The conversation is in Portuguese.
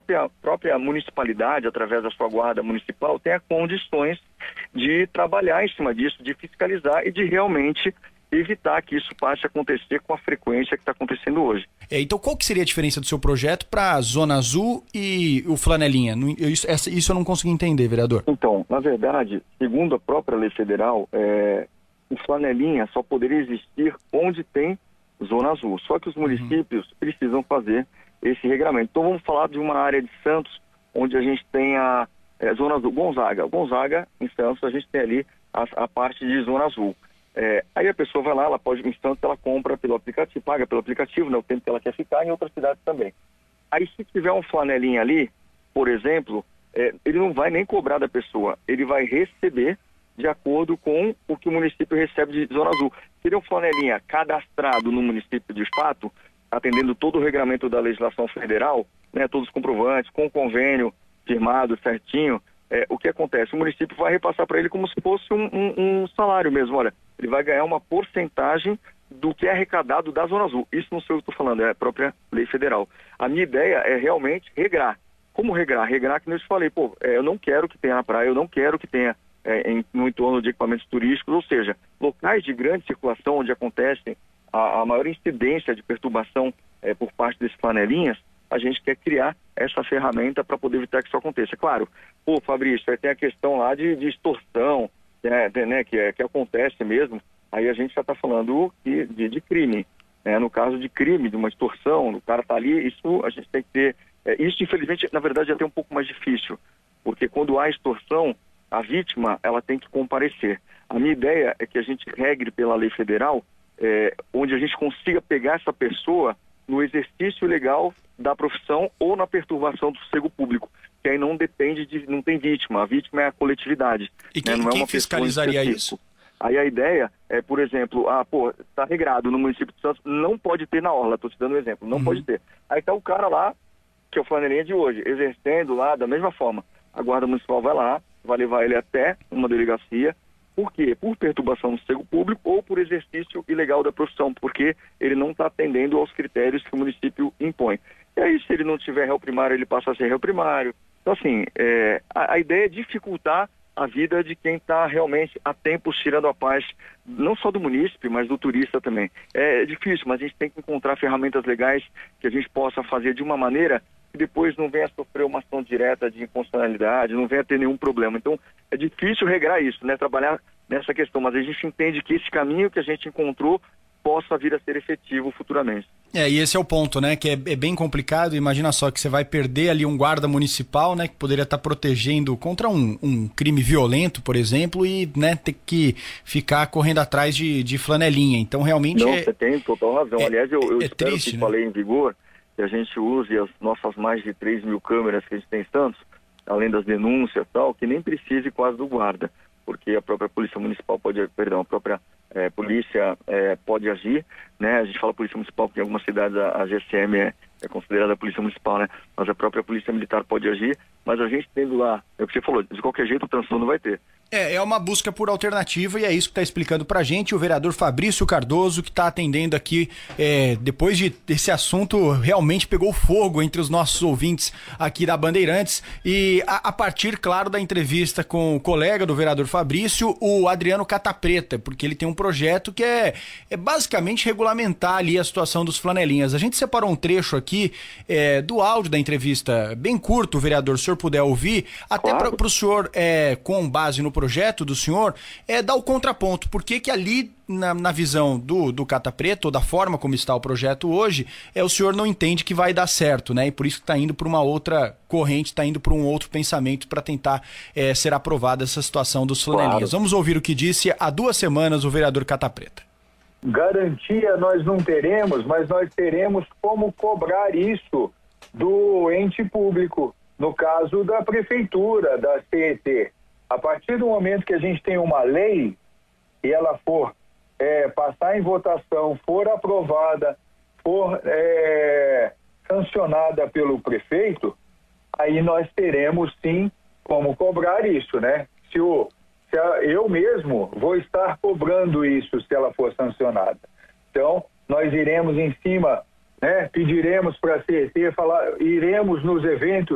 própria municipalidade, através da sua guarda municipal, tenha condições de trabalhar em cima disso, de fiscalizar e de realmente evitar que isso passe a acontecer com a frequência que está acontecendo hoje. Então qual que seria a diferença do seu projeto para a Zona Azul e o Flanelinha? Isso eu não consegui entender, vereador. Então, na verdade, segundo a própria lei federal, o Flanelinha só poderia existir onde tem Zona Azul. Só que os municípios precisam fazer esse regramento. Então vamos falar de uma área de Santos, onde a gente tem a Zona Azul. Gonzaga, em Santos, a gente tem ali a parte de Zona Azul. Aí a pessoa vai lá, ela pode, em Santos, ela compra pelo aplicativo, paga pelo aplicativo, né, o tempo que ela quer ficar, em outras cidades também. Aí se tiver um flanelinha ali, por exemplo, ele não vai nem cobrar da pessoa, ele vai receber de acordo com o que o município recebe de Zona Azul. Seria um flanelinha cadastrado no município de fato, atendendo todo o regramento da legislação federal, né, todos os comprovantes, com o convênio firmado certinho. O que acontece? O município vai repassar para ele como se fosse um salário mesmo. Olha, ele vai ganhar uma porcentagem do que é arrecadado da Zona Azul. Isso não sei o que eu estou falando, é a própria lei federal. A minha ideia é realmente regrar. Como regrar? Regrar que eu falei, eu não quero que tenha na praia, eu não quero que tenha no entorno de equipamentos turísticos, ou seja, locais de grande circulação onde acontecem a maior incidência de perturbação por parte desses flanelinhas. A gente quer criar essa ferramenta para poder evitar que isso aconteça. Claro, Fabrício, aí tem a questão lá de extorsão, né, que acontece mesmo, aí a gente já está falando de crime. No caso de crime, de uma extorsão, o cara está ali, isso a gente tem que ter... isso, infelizmente, na verdade, é até um pouco mais difícil, porque quando há extorsão, a vítima, ela tem que comparecer. A minha ideia é que a gente regre pela lei federal, onde a gente consiga pegar essa pessoa no exercício legal da profissão ou na perturbação do sossego público, que aí não depende não tem vítima, a vítima é a coletividade. E quem fiscalizaria isso? Aí a ideia é, por exemplo, está regrado no município de Santos, não pode ter na orla, estou te dando um exemplo, não pode ter. Aí está o cara lá, que é o flanelinha de hoje, exercendo lá da mesma forma. A guarda municipal vai lá, vai levar ele até uma delegacia. Por quê? Por perturbação do sossego público ou por exercício ilegal da profissão, porque ele não está atendendo aos critérios que o município impõe. E aí, se ele não tiver réu primário, ele passa a ser réu primário. Então, assim, a ideia é dificultar a vida de quem está realmente há tempos tirando a paz, não só do munícipe, mas do turista também. É difícil, mas a gente tem que encontrar ferramentas legais que a gente possa fazer de uma maneira que depois não venha a sofrer uma ação direta de inconstitucionalidade, não venha a ter nenhum problema. Então, é difícil regrar isso, né? Trabalhar nessa questão, mas a gente entende que esse caminho que a gente encontrou possa vir a ser efetivo futuramente. E esse é o ponto, né? Que é bem complicado. Imagina só que você vai perder ali um guarda municipal, né? Que poderia estar protegendo contra um crime violento, por exemplo, e, né, ter que ficar correndo atrás de flanelinha. Então, realmente você tem total razão. Aliás, eu espero triste, que né? falei em vigor, que a gente use as nossas mais de 3 mil câmeras que a gente tem em Santos, além das denúncias e tal, que nem precise quase do guarda, porque a própria polícia municipal a própria polícia pode agir, né? A gente fala polícia municipal porque em algumas cidades a GCM é considerada a polícia municipal, né? Mas a própria polícia militar pode agir, mas a gente tendo lá, é o que você falou, de qualquer jeito o transtorno vai ter. É uma busca por alternativa e é isso que está explicando pra gente o vereador Fabrício Cardoso, que está atendendo aqui, depois desse assunto realmente pegou fogo entre os nossos ouvintes aqui da Bandeirantes, e a partir, claro, da entrevista com o colega do vereador Fabrício, o Adriano Catapreta, porque ele tem um projeto que é basicamente regulamentar ali a situação dos flanelinhas. A gente separou um trecho aqui do áudio da entrevista, bem curto, vereador, se o senhor puder ouvir, até Claro. para o senhor, com base no projeto do senhor, dar o contraponto. Por que ali, na visão do Catapreta, ou da forma como está o projeto hoje, o senhor não entende que vai dar certo, né? E por isso que está indo para uma outra corrente, está indo para um outro pensamento para tentar ser aprovada essa situação dos flanelinhas. Claro. Vamos ouvir o que disse há 2 semanas o vereador Catapreta. Garantia nós não teremos, mas nós teremos como cobrar isso do ente público, no caso da prefeitura, da CET. A partir do momento que a gente tem uma lei e ela for passar em votação, for aprovada, for sancionada pelo prefeito, aí nós teremos sim como cobrar isso, né? Eu mesmo vou estar cobrando isso se ela for sancionada. Então, nós iremos em cima, né? Pediremos para a CET, iremos nos eventos